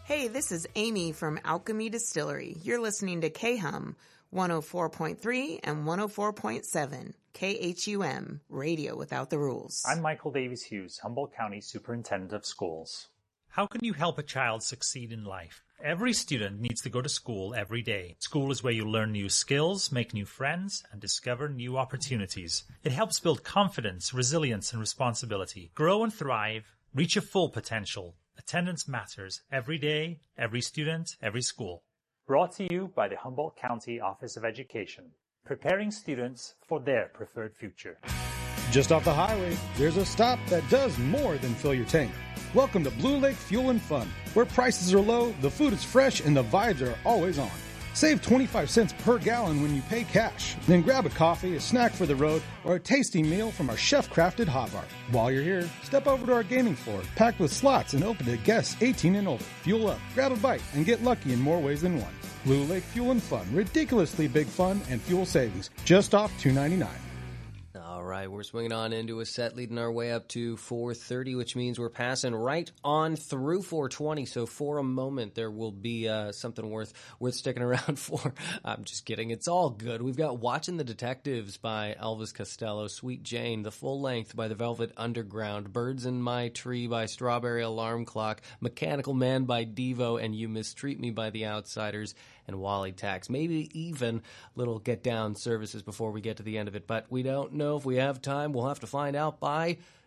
Hey, this is Amy from Alchemy Distillery. You're listening to KHUM 104.3 and 104.7. KHUM, Radio Without the Rules. I'm Michael Davies Hughes, Humboldt County Superintendent of Schools. How can you help a child succeed in life? Every student needs to go to school every day. School is where you learn new skills, make new friends, and discover new opportunities. It helps build confidence, resilience, and responsibility. Grow and thrive. Reach your full potential. Attendance matters every day, every student, every school. Brought to you by the Humboldt County Office of Education, preparing students for their preferred future. Just off the highway, there's a stop that does more than fill your tank. Welcome to Blue Lake Fuel and Fun, where prices are low, the food is fresh, and the vibes are always on. Save 25 cents per gallon when you pay cash. Then grab a coffee, a snack for the road, or a tasty meal from our chef-crafted hot bar. While you're here, step over to our gaming floor, packed with slots and open to guests 18 and older. Fuel up, grab a bite, and get lucky in more ways than one. Blue Lake Fuel and Fun. Ridiculously big fun and fuel savings. Just off $2.99. All right, we're swinging on into a set leading our way up to 4:30, which means we're passing right on through 4:20. So for a moment, there will be something worth sticking around for. I'm just kidding. It's all good. We've got Watching the Detectives by Elvis Costello, Sweet Jane, The Full Length by The Velvet Underground, Birds in My Tree by Strawberry Alarm Clock, Mechanical Man by Devo, and You Mistreat Me by The Outsiders, and Wally Tax. Maybe even little get down services before we get to the end of it, but we don't know if we have time. We'll have to find out by